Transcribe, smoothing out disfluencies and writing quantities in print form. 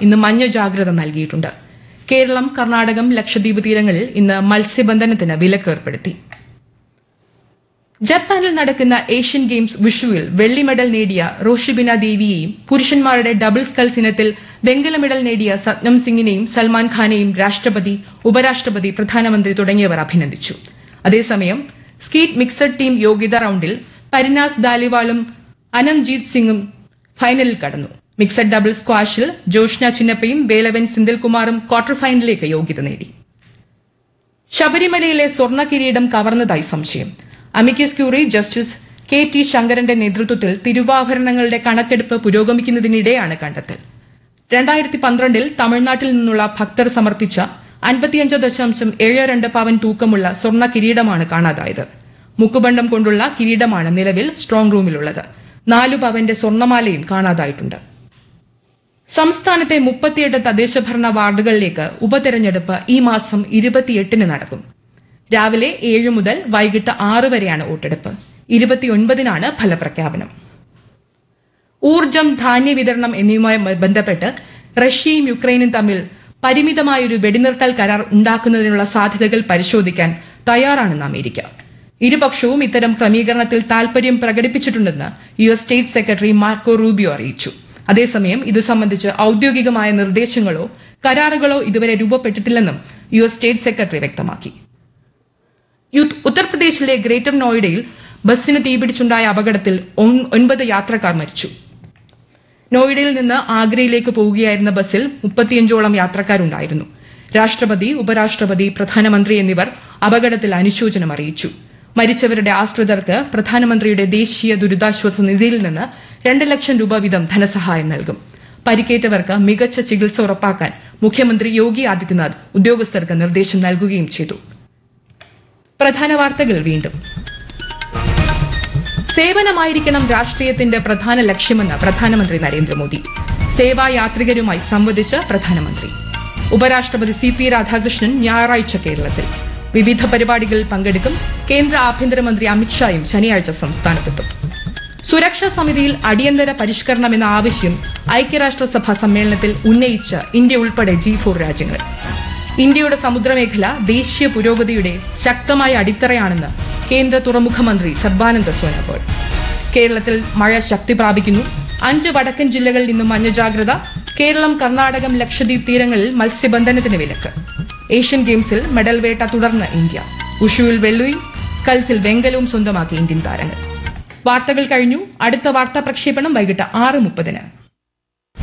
ഇന്ന് മഞ്ഞ ജാഗ്രത നൽകിയിട്ടുണ്ട്. കേരളം, കർണാടകം, ലക്ഷദ്വീപ് തീരങ്ങളിൽ ഇന്ന് മത്സ്യബന്ധനത്തിന് വിലക്കേർപ്പെടുത്തി. ജപ്പാനിൽ നടക്കുന്ന ഏഷ്യൻ ഗെയിംസ് വിഷുവിൽ വെള്ളി മെഡൽ നേടിയ റോഷിബിന ദേവിയെയും പുരുഷന്മാരുടെ ഡബിൾ സ്കൾസ് ഇനത്തിൽ വെങ്കല മെഡൽ നേടിയ സത്നം സിംഗിനെയും സൽമാൻ ഖാനെയും രാഷ്ട്രപതി, ഉപരാഷ്ട്രപതി, പ്രധാനമന്ത്രി തുടങ്ങിയവർ അഭിനന്ദിച്ചു. അതേസമയം സ്കീറ്റ് മിക്സഡ് ടീം യോഗ്യതാ റൌണ്ടിൽ പരിനാസ് ദാലിവാളും അനംജീത് സിംഗും ഫൈനലിൽ കടന്നു. Mixed double സ്ക്വാഷിൽ Joshna ചിന്നപ്പയും Velavan സിന്ദിൽകുമാറും quarter ഫൈനലിലേക്ക് യോഗ്യത നേടി. ശബരിമലയിലെ സ്വർണ്ണ കിരീടം കവർന്നതായി സംശയം. അമിക്കസ് ക്യൂറി ജസ്റ്റിസ് KT ശങ്കരന്റെ നേതൃത്വത്തിൽ തിരുവാഭരണങ്ങളുടെ കണക്കെടുപ്പ് പുരോഗമിക്കുന്നതിനിടെയാണ് കണ്ടെത്തൽ. 2012 തമിഴ്നാട്ടിൽ നിന്നുള്ള ഭക്തർ സമർപ്പിച്ച 55.72 പവൻ തൂക്കമുള്ള സ്വർണ്ണ കിരീടമാണ് കാണാതായത്. മുക്കുബണ്ഡം കൊണ്ടുള്ള കിരീടമാണ് നിലവിൽ സ്ട്രോങ് റൂമിലുള്ളത്. 4 പവന്റെ സ്വർണ്ണമാലയും കാണാതായിട്ടുണ്ട്. സംസ്ഥാനത്തെ 38 തദ്ദേശഭരണ വാർഡുകളിലേക്ക് ഉപതെരഞ്ഞെടുപ്പ് ഈ മാസം 28 നടക്കും. രാവിലെ 7 മുതൽ വൈകിട്ട് 6 വരെയാണ് വോട്ടെടുപ്പ്. 29 ഫലപ്രഖ്യാപനം. ഊർജ്ജം, ധാന്യവിതരണം എന്നിവയുമായി ബന്ധപ്പെട്ട് റഷ്യയും യുക്രൈനും തമ്മിൽ പരിമിതമായൊരു വെടിനിർത്തൽ കരാർ ഉണ്ടാക്കുന്നതിനുള്ള സാധ്യതകൾ പരിശോധിക്കാൻ തയ്യാറാണെന്ന് അമേരിക്ക. ഇരുപക്ഷവും ഇത്തരം ക്രമീകരണത്തിൽ താൽപര്യം പ്രകടിപ്പിച്ചിട്ടുണ്ടെന്ന് US state secretary Marco Rubio അറിയിച്ചു. അതേസമയം ഇത് സംബന്ധിച്ച് ഔദ്യോഗികമായ നിർദ്ദേശങ്ങളോ കരാറുകളോ ഇതുവരെ രൂപപ്പെട്ടിട്ടില്ലെന്നും US സ്റ്റേറ്റ് സെക്രട്ടറി വ്യക്തമാക്കി. ഉത്തർപ്രദേശിലെ ഗ്രേറ്റർ നോയിഡയിൽ ബസ്സിന് തീപിടിച്ചുണ്ടായ അപകടത്തിൽ 9 യാത്രക്കാർ മരിച്ചു. നോയിഡയിൽ നിന്ന് ആഗ്രയിലേക്ക് പോവുകയായിരുന്ന ബസ്സിൽ 35ഓളം യാത്രക്കാരുണ്ടായിരുന്നു. രാഷ്ട്രപതി, ഉപരാഷ്ട്രപതി, പ്രധാനമന്ത്രി എന്നിവർ അപകടത്തിൽ അനുശോചനം അറിയിച്ചു. മരിച്ചവരുടെ ആശ്രിതർക്ക് പ്രധാനമന്ത്രിയുടെ ദേശീയ ദുരിതാശ്വാസ നിധിയിൽ നിന്ന് 2 ലക്ഷം രൂപ വീതം ധനസഹായം നൽകും. പരിക്കേറ്റവർക്ക് മികച്ച ചികിത്സ ഉറപ്പാക്കാൻ മുഖ്യമന്ത്രി യോഗി ആദിത്യനാഥ് ഉദ്യോഗസ്ഥർക്ക് നിർദ്ദേശം നൽകുകയും ചെയ്തു. പ്രധാന വാർത്തകൾ വീണ്ടും. സേവനമായിരിക്കണം രാഷ്ട്രീയത്തിന്റെ പ്രധാന ലക്ഷ്യമെന്ന് പ്രധാനമന്ത്രി നരേന്ദ്രമോദി. സേവായാത്രികരുമായി സംവദിച്ച് പ്രധാനമന്ത്രി. ഉപരാഷ്ട്രപതി CP രാധാകൃഷ്ണൻ ഞായറാഴ്ച കേരളത്തിൽ വിവിധ പരിപാടികളിൽ പങ്കെടുക്കും. കേന്ദ്ര ആഭ്യന്തരമന്ത്രി അമിത്ഷായും ശനിയാഴ്ച സംസ്ഥാനത്തെത്തും. സുരക്ഷാ സമിതിയിൽ അടിയന്തര പരിഷ്കരണമെന്ന ആവശ്യം ഐക്യരാഷ്ട്രസഭ സമ്മേളനത്തിൽ ഉന്നയിച്ച ഇന്ത്യ ഉൾപ്പെടെ G4 രാജ്യങ്ങൾ. ഇന്ത്യയുടെ സമുദ്രമേഖല ദേശീയ പുരോഗതിയുടെ ശക്തമായ അടിത്തറയാണെന്ന് കേന്ദ്ര തുറമുഖ മന്ത്രി സർബാനന്ദ സോനോവാൾ. കേരളത്തിൽ മഴ ശക്തി പ്രാപിക്കുന്നു. 5 വടക്കൻ ജില്ലകളിൽ ഇന്നും മഞ്ഞ ജാഗ്രത. കേരളം, കർണാടകം, ലക്ഷദ്വീപ് തീരങ്ങളിൽ മത്സ്യബന്ധനത്തിന് വിലക്ക്. ഏഷ്യൻ ഗെയിംസിൽ മെഡൽ വേട്ട തുടർന്ന് ഇന്ത്യ. ഉഷുവിൽ വെള്ളിയും സ്കൾസിൽ വെങ്കലവും സ്വന്തമാക്കി ഇന്ത്യൻ താരങ്ങൾ. വാർത്തകൾ കഴിഞ്ഞു. അടുത്ത വാർത്താ പ്രക്ഷേപണം വൈകിട്ട് 6:30.